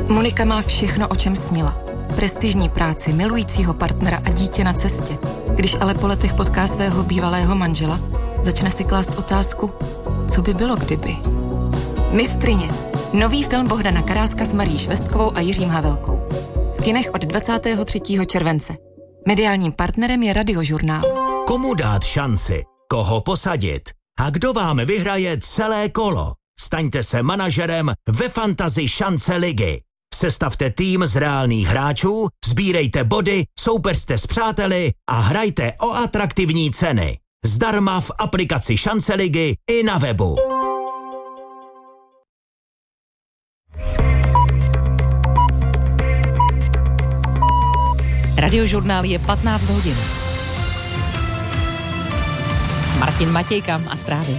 Monika má všechno, o čem snila. Prestižní práci, milujícího partnera a dítě na cestě. Když ale po letech potká svého bývalého manžela, začne si klást otázku, co by bylo kdyby. Mistryně. Nový film Bohdana Karáska s Marí Švestkovou a Jiřím Havelkou. V kinech od 23. července. Mediálním partnerem je Radiožurnál. Komu dát šanci? Koho posadit? A kdo vám vyhraje celé kolo? Staňte se manažerem ve Fantasy šance ligy. Sestavte tým z reálných hráčů, sbírejte body, soupeřte s přáteli a hrajte o atraktivní ceny. Zdarma v aplikaci Šance ligy i na webu. Radiožurnál je 15 hodin. Martin Matějka a zprávy.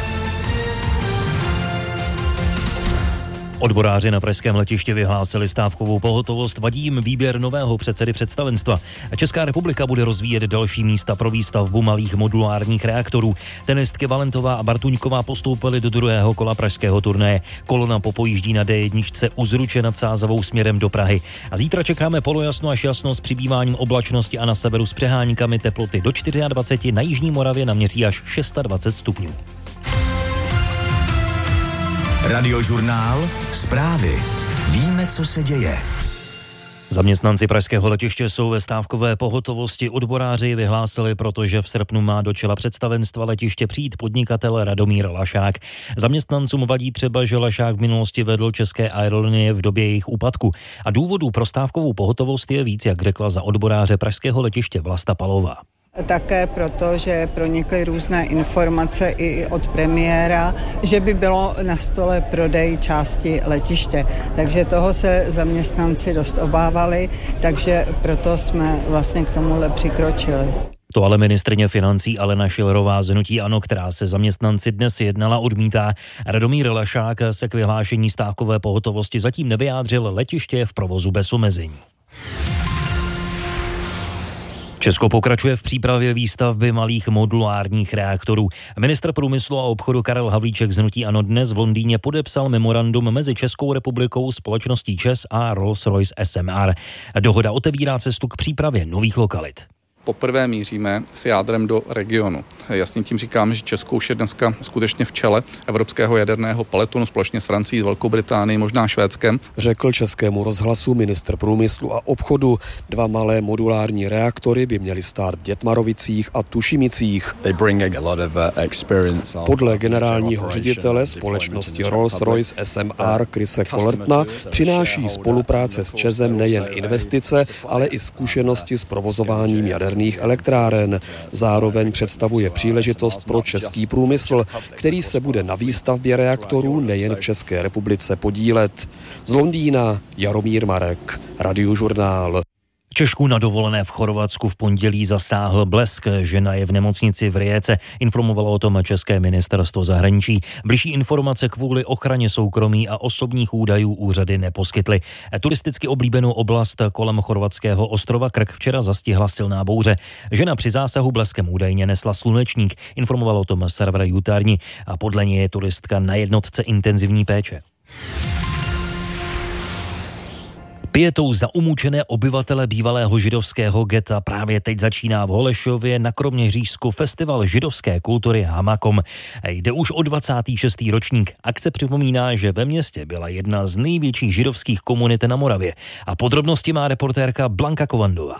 Odboráři na pražském letišti vyhlásili stávkovou pohotovost, vadí jim výběr nového předsedy představenstva. Česká republika bude rozvíjet další místa pro výstavbu malých modulárních reaktorů. Tenistky Valentová a Bartuňková postoupily do druhého kola pražského turnaje. Kolona popojíždí na D1 u Zruče nad Sázavou směrem do Prahy. A zítra čekáme polojasno až jasno s přibýváním oblačnosti a na severu s přeháníkami, teploty do 24, na jižní Moravě naměří až 26 stupňů. Radiožurnál, zprávy. Víme, co se děje. Zaměstnanci pražského letiště jsou ve stávkové pohotovosti. Odboráři vyhlásili, protože v srpnu má do čela představenstva letiště přijít podnikatel Radomír Lašák. Zaměstnancům vadí třeba, že Lašák v minulosti vedl České aerolinie v době jejich úpadku. A důvodů pro stávkovou pohotovost je víc, jak řekla za odboráře pražského letiště Vlasta Palová. Také proto, že pronikly různé informace i od premiéra, že by bylo na stole prodej části letiště. Takže toho se zaměstnanci dost obávali, takže proto jsme vlastně k tomuhle přikročili. To ale ministryně financí Alena Schillerová z hnutí ANO, která se zaměstnanci dnes jednala, odmítá. Radomír Lašák se k vyhlášení stávkové pohotovosti zatím nevyjádřil, letiště je v provozu bez omezení. Česko pokračuje v přípravě výstavby malých modulárních reaktorů. Ministr průmyslu a obchodu Karel Havlíček z hnutí ANO dnes v Londýně podepsal memorandum mezi Českou republikou, společností ČEZ a Rolls-Royce SMR. Dohoda otevírá cestu k přípravě nových lokalit. Poprvé míříme s jádrem do regionu. Jasně tím říkám, že Česko už je dneska skutečně v čele evropského jaderného pelotonu společně s Francií, Velkou Británií, možná Švédskem. Řekl Českému rozhlasu ministr průmyslu a obchodu. 2 malé modulární reaktory by měly stát v Dětmarovicích a Tušimicích. Podle generálního ředitele společnosti Rolls-Royce SMR Chrise Collertona přináší spolupráce s ČEZem nejen investice, ale i zkušenosti s provozováním jaderných elektráren. Zároveň představuje příležitost pro český průmysl, který se bude na výstavbě reaktorů nejen v České republice podílet. Z Londýna Jaromír Marek, Radiožurnál. Češku na dovolené v Chorvatsku v pondělí zasáhl blesk. Žena je v nemocnici v Rijece, informovalo o tom České ministerstvo zahraničí. Bližší informace kvůli ochraně soukromí a osobních údajů úřady neposkytly. Turisticky oblíbenou oblast kolem chorvatského ostrova Krk včera zastihla silná bouře. Žena při zásahu bleskem údajně nesla slunečník, informovalo o tom server Jutarnyi a podle něj je turistka na jednotce intenzivní péče. Pietou za umučené obyvatele bývalého židovského geta právě teď začíná v Holešově na Kroměřížsku festival židovské kultury Hamakom. Jde už o 26. ročník. Akce připomíná, že ve městě byla jedna z největších židovských komunit na Moravě. A podrobnosti má reportérka Blanka Kovandová.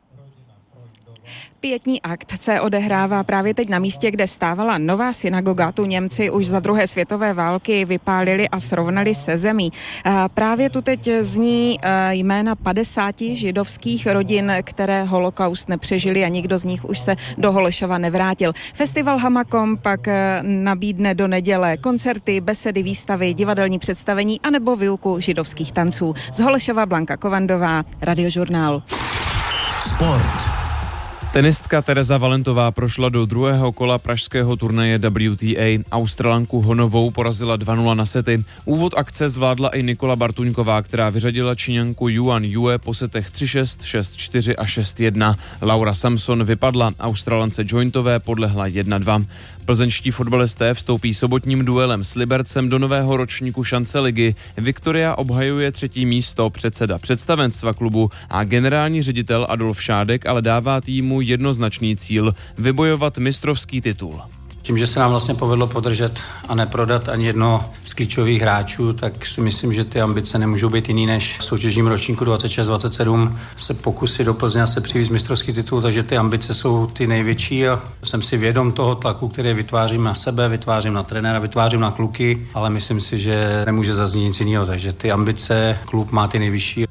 Pietní akt se odehrává právě teď na místě, kde stávala nová synagoga. Tu Němci už za druhé světové války vypálili a srovnali se zemí. Právě tu teď zní jména 50 židovských rodin, které holokaust nepřežili a nikdo z nich už se do Holešova nevrátil. Festival Hamakom pak nabídne do neděle koncerty, besedy, výstavy, divadelní představení anebo výuku židovských tanců. Z Holešova Blanka Kovandová, Radiožurnál. Sport. Tenistka Tereza Valentová prošla do druhého kola pražského turnaje WTA. Australanku Honovou porazila 2-0 na sety. Úvod akce zvládla i Nikola Bartuňková, která vyřadila Číňanku Yuan Yue po setech 3-6, 6-4 a 6-1. Laura Samson vypadla, Australance Jointové podlehla 1-2. Plzeňští fotbalisté vstoupí sobotním duelem s Libercem do nového ročníku šance ligy. Viktoria obhajuje 3. místo, předseda představenstva klubu a generální ředitel Adolf Šádek ale dává týmu jednoznačný cíl – vybojovat mistrovský titul. Tím, že se nám vlastně povedlo podržet a neprodat ani jedno z klíčových hráčů, tak si myslím, že ty ambice nemůžou být jiný než v soutěžním ročníku 26-27 se pokusit do Plzně se přivést mistrovský titul, takže ty ambice jsou ty největší a jsem si vědom toho tlaku, který vytvářím na sebe, vytvářím na trenéra, vytvářím na kluky, ale myslím si, že nemůže zaznít nic jiného, takže ty ambice klub má ty nejvyšší.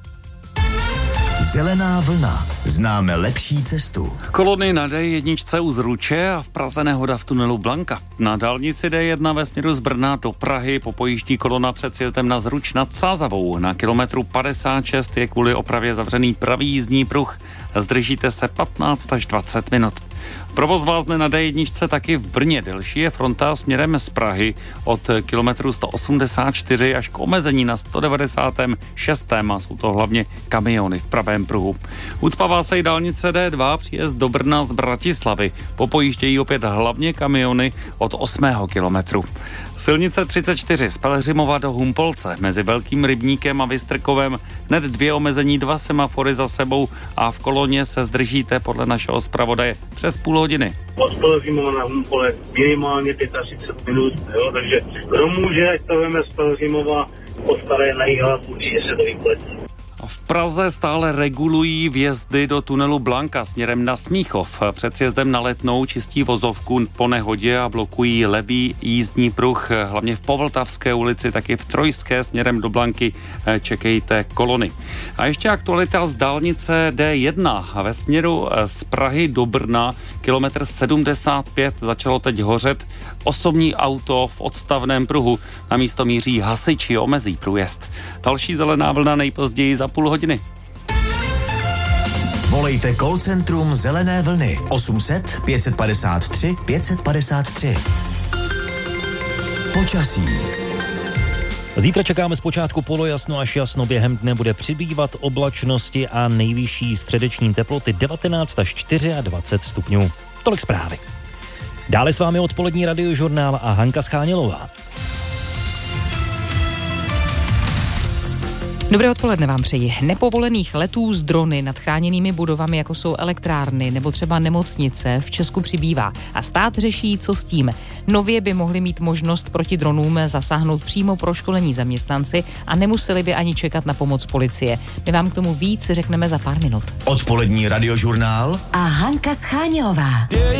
Zelená vlna. Známe lepší cestu. Kolony na D1 u Zruče a v Praze nehoda v tunelu Blanka. Na dálnici D1 ve směru z Brna do Prahy popojíždí kolona před sjezdem na Zruč nad Sázavou. Na kilometru 56 je kvůli opravě zavřený pravý jízdní pruh. Zdržíte se 15 až 20 minut. Provoz vázne na D1 taky v Brně. Delší je fronta směrem z Prahy od kilometru 184 až k omezení na 196. a jsou to hlavně kamiony v pravém pruhu. Ucpává se i dálnice D2, příjezd do Brna z Bratislavy. Popojíždějí opět hlavně kamiony od 8. kilometru. Silnice 34 z Pelhřimova do Humpolce mezi Velkým Rybníkem a Vystrkovem hned 2 omezení, 2 semafory za sebou a v koloně se zdržíte podle našeho zpravodaje přes půl hodiny. Od Pelhřimova na Humpolec minimálně 35 minut, jo, takže kdo může, ať to veme z Pelhřimova od Staré na Jihlava, určitě se to vyplatí. V Praze stále regulují vjezdy do tunelu Blanka směrem na Smíchov. Před sjezdem na Letnou čistí vozovku po nehodě a blokují levý jízdní pruh. Hlavně v Povltavské ulici, taky v Trojské směrem do Blanky čekejte kolony. A ještě aktualita z dálnice D1 ve směru z Prahy do Brna, kilometr 75, začalo teď hořet osobní auto v odstavném pruhu. Na místo míří hasiči, omezí průjezd. Další zelená vlna nejpozději za půl hodiny. Volejte call centrum Zelené vlny 800 553 553. Počasí. Zítra čekáme zpočátku polojasno až jasno, během dne bude přibývat oblačnosti a nejvyšší středeční teploty 19 až 24 stupňů. Tolik zprávy. Dále s vámi odpolední radiožurnál a Hanka Schánělová. Dobré odpoledne vám přeji. Nepovolených letů s drony nad chráněnými budovami, jako jsou elektrárny nebo třeba nemocnice, v Česku přibývá. A stát řeší, co s tím. Nově by mohli mít možnost proti dronům zasáhnout přímo proškolení zaměstnanci a nemuseli by ani čekat na pomoc policie. My vám k tomu víc řekneme za pár minut. Odpolední radiožurnál a Hanka Schánělová.